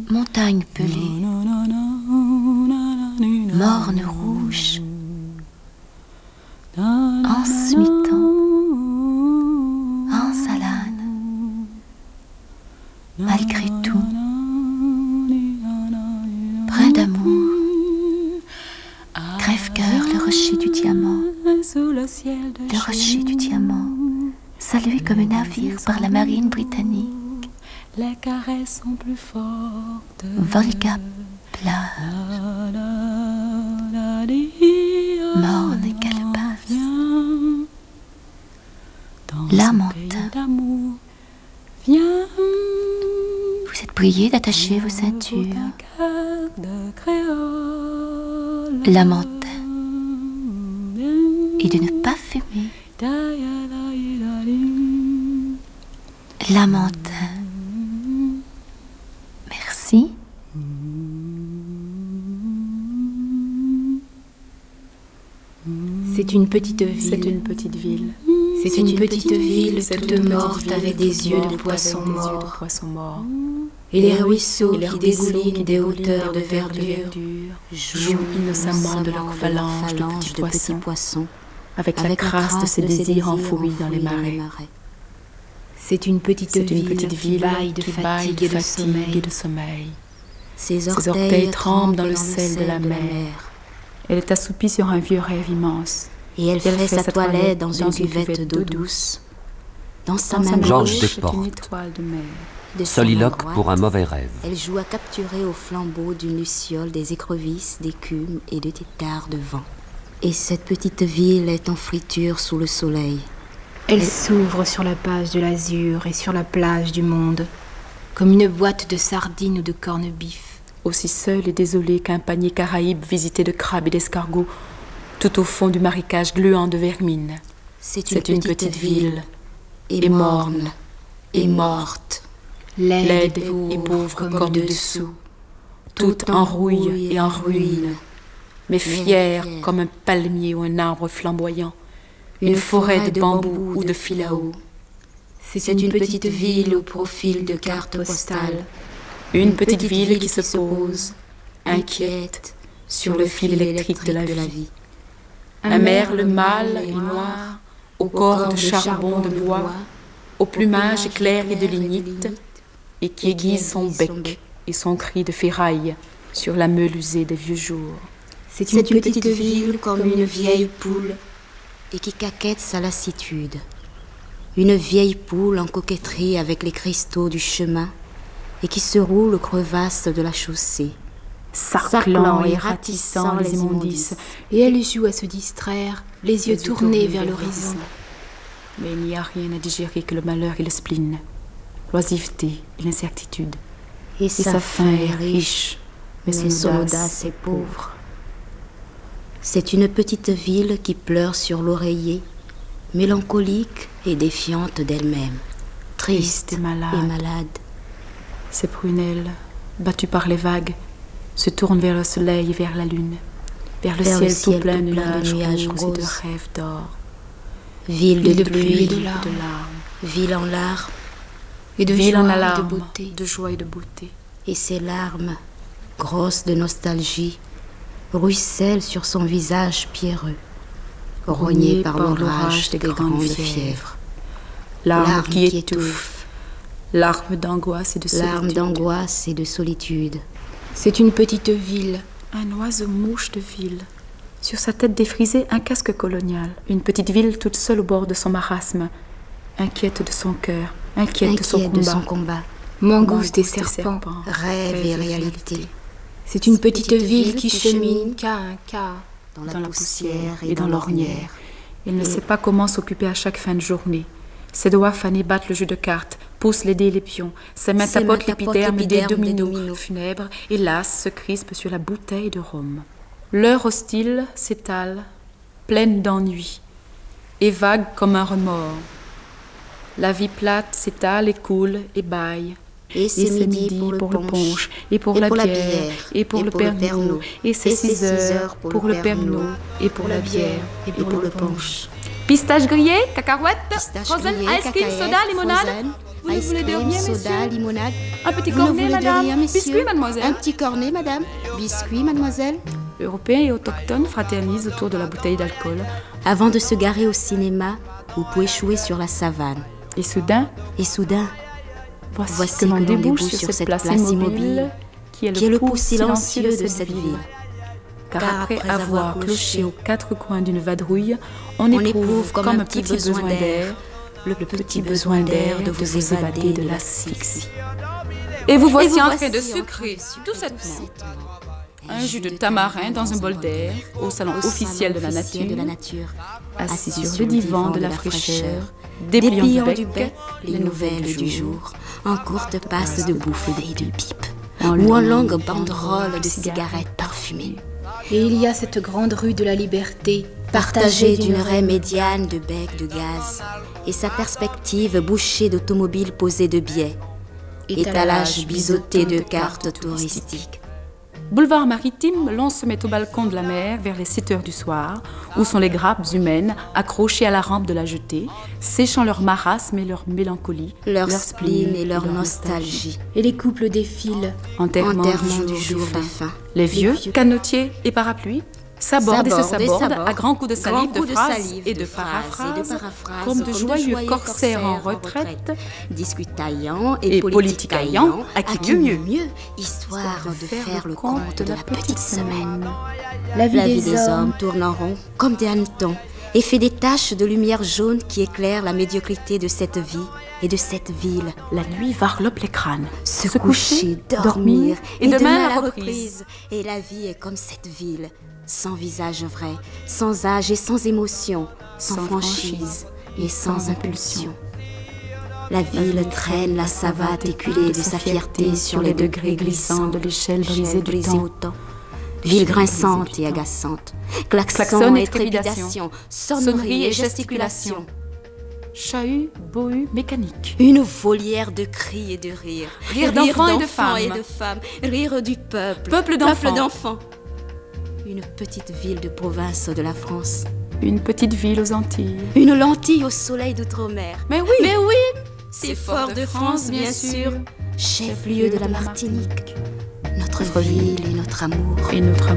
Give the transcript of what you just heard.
Montagne pelée, morne rouge, en smitant, en salade, malgré tout, brin d'amour, crève-cœur, le rocher du diamant, le rocher du diamant, salué comme un navire par la marine britannique. Les caresses sont plus fortes. Volga plage, morne calebasse, lamentin. Vous êtes priés d'attacher vos ceintures. Lamentin. Et de ne pas fumer. Lamentin. Merci. C'est une petite ville. C'est une petite ville. C'est une petite ville toute morte avec des yeux de poisson morts. Et les ruisseaux qui dégoulinent des hauteurs de verdure jouent innocemment de leur phalange de petits poissons avec la crasse de ces désirs enfouis dans les marais. C'est une petite ville qui baille de fatigue et de sommeil. Ses orteils tremblent dans le sel de la mer. Elle est assoupie sur un vieux rêve immense. Et elle fait sa toilette dans une cuvette d'eau douce. Dans sa main Georges gauche, Desportes. une étoile de mer. de sa Soliloque main pour un droite, mauvais rêve. elle joue à capturer au flambeau d'une luciole des écrevisses, d'écume et de tétards de vent. Et cette petite ville est en friture sous le soleil. Elle s'ouvre sur la page de l'azur et sur la plage du monde, comme une boîte de sardines ou de corned-beef. Aussi seul et désolé qu'un panier caraïbe visité de crabes et d'escargots, tout au fond du marécage gluant de vermine. C'est une petite ville, et morne, et morte, Laide et pauvre comme dessous, toute en rouille et en ruine, Mais fière comme un palmier ou un arbre flamboyant, une forêt de bambous ou de filaos. C'est une petite ville au profil de carte postale, Une petite ville qui se pose, inquiète, sur le fil électrique de la vie. Un merle mâle et noir, au corps de charbon de bois, au plumage clair et de lignite, et qui aiguise son bec et son cri de ferraille sur la meule usée des vieux jours. C'est une petite ville comme une vieille poule et qui caquette sa lassitude. Une vieille poule en coquetterie avec les cristaux du chemin et qui se roule aux crevasses de la chaussée. Sarclant et ratissant les immondices, et elle joue à se distraire, les yeux tournés vers l'horizon. Mais il n'y a rien à digérer que le malheur et le spleen, l'oisiveté et l'incertitude. Et sa faim est riche, mais son audace est pauvre. C'est une petite ville qui pleure sur l'oreiller, mélancolique et défiante d'elle-même, triste et malade. Ses prunelles, battues par les vagues, se tournent vers le soleil et vers la lune, vers le ciel tout plein de nuages roses et de rêves d'or. Ville de pluie et et de de larmes. larmes, ville en larmes, Et de Ville joie en et de alarme, beauté. de joie et de beauté. et ses larmes, grosses de nostalgie, ruissellent sur son visage pierreux, rogné par l'orage des grandes fièvres. Larmes qui étouffent, larmes d'angoisse et de solitude. Larmes d'angoisse et de solitude. C'est une petite ville. Un oiseau-mouche de ville. Sur sa tête défrisée, un casque colonial. Une petite ville toute seule au bord de son marasme. Inquiète de son cœur, inquiète de son combat. Mangouste et serpents. Rêve et réalité. C'est une petite ville qui chemine cas un cas. Dans la poussière et dans l'ornière. Il ne sait pas comment s'occuper à chaque fin de journée. Ses doigts fanés battent le jeu de cartes, poussent les dés et les pions. Ses mains tapotent l'épiderme des dominos funèbres et las se crispent sur la bouteille de rhum. L'heure hostile s'étale, pleine d'ennui, et vague comme un remords. La vie plate s'étale et coule et bâille. Et c'est midi pour le punch, et pour la bière, et pour le pernod, et c'est 6 heures pour le pernod, et pour la bière, et pour le punch. Pistache grillée, cacahuètes, Pistache frozen grillée, ice cream, cacahuètes, soda, limonade. frozen. Vous vous ne voulez de rien, messieurs? soda, limonade. Un petit Vous ne cornet, voulez de madame? rien, messieurs? Biscuit, mademoiselle? Un petit cornet, madame? Biscuit, mademoiselle? Européens et autochtones fraternisent autour de la bouteille d'alcool. Avant de se garer au cinéma ou pour échouer sur la savane. Et soudain, Voici que l'on que l'on débouche sur cette place immobile qui est le pouls silencieux de cette ville. Car après avoir cloché aux quatre coins d'une vadrouille, on éprouve comme un petit besoin d'air, le petit besoin d'air de vous évader de l'asphyxie. Et vous voici en train de sucrer tout simplement un jus de tamarin dans un bol d'air au salon officiel de la nature, assis sur le divan de la fraîcheur, dépliant du bec les nouvelles du jour, en courte passe de bouffe et de pipe, ou en longue banderole de cigarettes parfumées. Et il y a cette grande rue de la Liberté, Partagée d'une raie médiane de becs de gaz, et sa perspective bouchée d'automobiles posées de biais, étalage biseauté de cartes touristiques. Boulevard maritime, l'on se met au balcon de la mer vers les 7 heures du soir, où sont les grappes humaines accrochées à la rampe de la jetée, séchant leur marasme et leur mélancolie, leur spleen et leur nostalgie. et les couples défilent. Enterrement Du jour de fin. Les vieux, canotiers et parapluies, s'abordent et se sabordent à grands coups de salive, de phrases et de paraphrases, comme de joyeux corsaires en retraite, discutaillant et politicaillant, à qui mieux, histoire de faire le compte de la petite semaine. La vie La vie des des hommes, hommes tourne en rond comme des hannetons et fait des taches de lumière jaune qui éclairent la médiocrité de cette vie et de cette ville. la nuit varlope les crânes, Se coucher, dormir et demain la reprise. Et la vie est comme cette ville, sans visage vrai, sans âge et sans émotion, sans franchise et sans impulsion. La ville traîne la savate éculée de sa fierté sur les degrés glissants de l'échelle brisée du temps. Ville grinçante et agaçante, klaxon et trépidation, sonnerie et gesticulation. chahut, bohut, mécanique. Une volière de cris et de rires. Rire d'enfants et de femmes. Rire du peuple. Peuple d'enfants. Une petite ville de province de la France. Une petite ville aux Antilles. Une lentille au soleil d'outre-mer. Mais oui, C'est Fort-de-France, bien sûr. Chef-lieu de la Martinique. Notre ville et notre amour. Et notre amour.